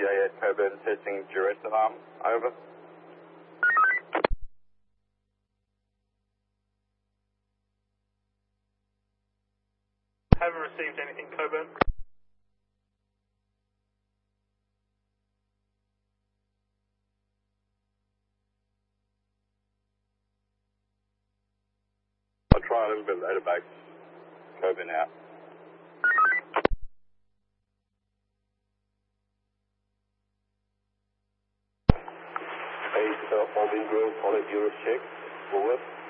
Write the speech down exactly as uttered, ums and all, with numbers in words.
A at Coburn testing duress alarm. Over. Haven't received anything, Coburn. I'll try a little bit later, base. Coburn out. Base uh, on Wingrove on a duress check. Over.